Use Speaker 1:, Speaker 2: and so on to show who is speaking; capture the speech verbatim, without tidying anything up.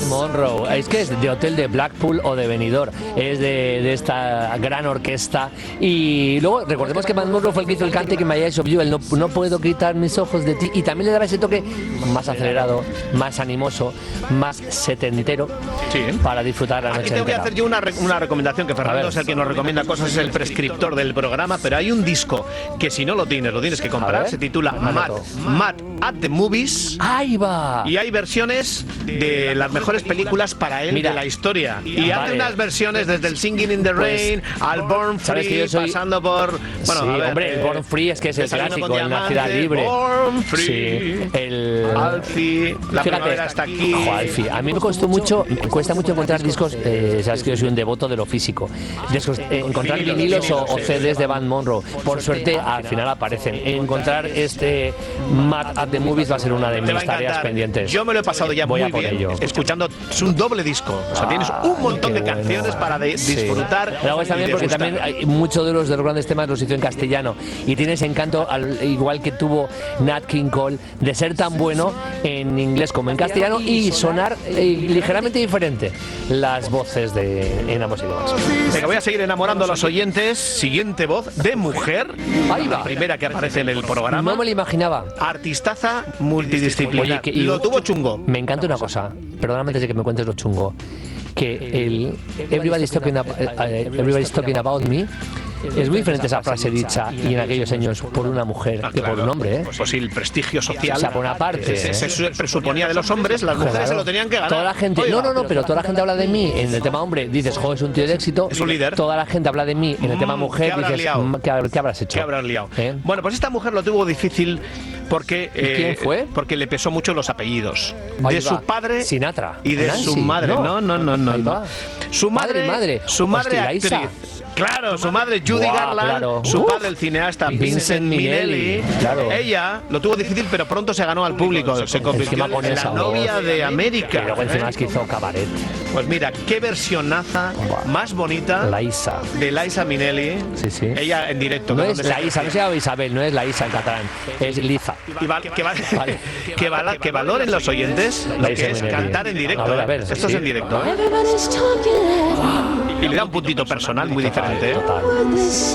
Speaker 1: Monroe, es que es de Hotel de Blackpool o de Benidorm, es de, de esta gran orquesta. Y luego recordemos que Matt Monroe fue el que hizo el Can't Take My Eyes Off You, el no, no puedo quitar mis ojos de ti, y también le daba ese toque más acelerado, más animoso, más setentero, sí, para disfrutar la noche
Speaker 2: Aquí te voy
Speaker 1: entera.
Speaker 2: a hacer yo una, re una recomendación, que Fernando es el que nos recomienda cosas, es el prescriptor del programa, pero hay un disco que si no lo tienes, lo tienes que comprar, se titula Mad, Mad at the Movies.
Speaker 1: ¡Ahí va!
Speaker 2: Y hay versiones de las mejores películas para él, mira, de la historia. Y vale, hace unas versiones desde el Singing in the Rain, pues, al Born Free, soy... pasando por... Bueno,
Speaker 1: sí,
Speaker 2: a ver,
Speaker 1: hombre, el Born Free es que es el clásico, en una ciudad libre.
Speaker 2: Born Free,
Speaker 1: sí, el...
Speaker 2: Alfie, la
Speaker 1: Fíjate,
Speaker 2: primavera está aquí.
Speaker 1: Ojo, Alfie. A mí me costó mucho, me cuesta mucho encontrar discos, eh, sabes que yo soy un devoto de lo físico. Discos, eh, encontrar vinilos o, o C Ds de Matt Monroe. Por suerte, al final aparecen. Encontrar este Mad at the Movies va a ser una de mis tareas pendientes.
Speaker 2: Yo me lo he pasado ya
Speaker 1: Voy
Speaker 2: muy
Speaker 1: a por
Speaker 2: bien,
Speaker 1: ello.
Speaker 2: escuchando, es un doble disco, o sea, tienes un montón de bueno. canciones para de, sí. disfrutar.
Speaker 1: Luego es también porque también hay muchos de los, de los grandes temas los hizo en castellano y tiene ese encanto, al, igual que tuvo Nat King Cole, de ser tan bueno en inglés como en castellano y sonar eh, ligeramente diferente las voces de en ambos idiomas.
Speaker 2: Venga, voy a seguir enamorando a los oyentes. Siguiente voz de mujer, ahí va, la primera que aparece en el programa.
Speaker 1: No me lo imaginaba.
Speaker 2: Artistaza multidisciplinar.
Speaker 1: Oye, que, y
Speaker 2: lo tuvo chungo.
Speaker 1: Me encanta una cosa, perdóname antes de que me cuentes lo chungo, que el Everybody's talking, about, uh, everybody's talking about me es muy diferente esa frase dicha y en aquellos años por una mujer ah, que claro, por un hombre, ¿eh?
Speaker 2: Pues, pues sí, el prestigio social.
Speaker 1: O sea, por una parte.
Speaker 2: Se, se, se presuponía de los hombres, las mujeres claro. se lo tenían que ganar.
Speaker 1: Toda la gente, Oiga, no, no, no, pero toda la gente habla de mí en el tema hombre, dices, joder, es un tío de éxito.
Speaker 2: Es un líder.
Speaker 1: Toda la gente habla de mí en el tema mujer,
Speaker 2: ¿Qué
Speaker 1: dices, ¿qué, ¿qué habrás hecho?
Speaker 2: ¿Qué habrás liado?
Speaker 1: ¿Eh?
Speaker 2: Bueno, pues esta mujer lo tuvo difícil porque.
Speaker 1: Eh, ¿Quién fue?
Speaker 2: Porque le pesó mucho los apellidos.
Speaker 1: Ahí
Speaker 2: de
Speaker 1: va.
Speaker 2: su padre.
Speaker 1: Sinatra.
Speaker 2: Y de
Speaker 1: Nancy.
Speaker 2: su madre. No, no, no, no. no. Su madre.
Speaker 1: madre.
Speaker 2: Su madre
Speaker 1: Hostia,
Speaker 2: actriz. Claro, su madre Judy
Speaker 1: wow,
Speaker 2: Garland,
Speaker 1: claro.
Speaker 2: su
Speaker 1: Uf,
Speaker 2: padre el cineasta
Speaker 1: Vincent Minnelli. Claro.
Speaker 2: Ella lo tuvo difícil, pero pronto se ganó al público, se convirtió en la novia de América.
Speaker 1: Y luego encima es que hizo cabaret.
Speaker 2: Pues mira, qué versionaza wow. más bonita
Speaker 1: Liza.
Speaker 2: de Liza Minnelli.
Speaker 1: Sí, sí.
Speaker 2: Ella en directo.
Speaker 1: No es Liza, no se llama Isabel, no es Liza en catalán, es Liza.
Speaker 2: Y va, que, va, vale. que, va, que valoren los oyentes lo que es cantar en directo.
Speaker 1: A ver, a ver,
Speaker 2: Esto
Speaker 1: sí.
Speaker 2: es en directo. ¿eh? Y le da un puntito personal muy diferente.
Speaker 1: Total, total.